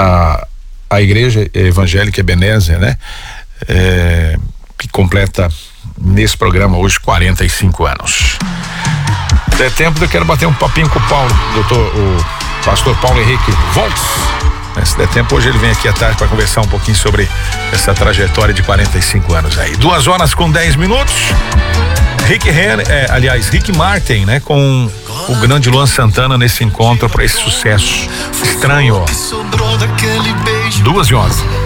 a igreja evangélica Ebenezer, né? Que completa nesse programa hoje 45 anos. Se é tempo, eu quero bater um papinho com o Paulo, o pastor Paulo Henrique Voltz. Se der tempo, hoje ele vem aqui à tarde para conversar um pouquinho sobre essa trajetória de 45 anos aí. 2h10. Rick Martin, né? Com o grande Luan Santana nesse encontro para esse sucesso estranho. 2h11.